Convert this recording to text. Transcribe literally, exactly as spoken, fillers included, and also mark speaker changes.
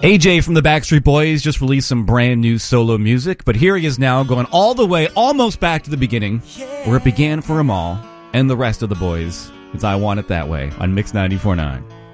Speaker 1: A J from the Backstreet Boys just released some brand new solo music, but here he is now going all the way, almost back to the beginning, where it began for them all, and the rest of the boys. It's I Want It That Way on Mix ninety-four point nine.